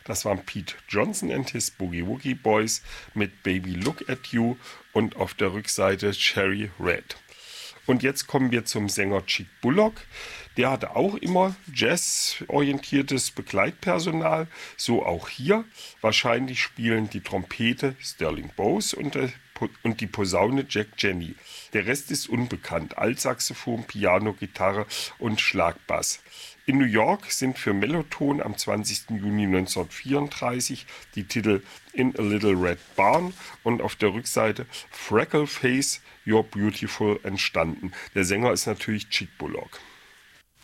Das waren Pete Johnson and his Boogie Woogie Boys mit Baby Look at You und auf der Rückseite Cherry Red. Und jetzt kommen wir zum Sänger Chick Bullock. Der hatte auch immer jazzorientiertes Begleitpersonal, so auch hier. Wahrscheinlich spielen die Trompete Sterling Bose und die Posaune Jack Jenny. Der Rest ist unbekannt. Altsaxophon, Piano, Gitarre und Schlagbass. In New York sind für Melloton am 20. Juni 1934 die Titel In a Little Red Barn und auf der Rückseite Freckle Face, You're Beautiful entstanden. Der Sänger ist natürlich Chick Bullock.